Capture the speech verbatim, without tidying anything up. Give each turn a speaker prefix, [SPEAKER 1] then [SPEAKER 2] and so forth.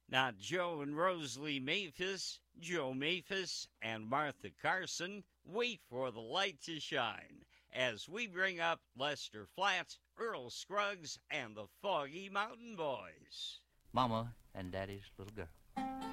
[SPEAKER 1] Now, Joe and Rosalie Maphis, Joe Maphis, and Martha Carson wait for the light to shine as we bring up Lester Flatt, Earl Scruggs, and the Foggy Mountain Boys.
[SPEAKER 2] Mama and Daddy's Little Girl.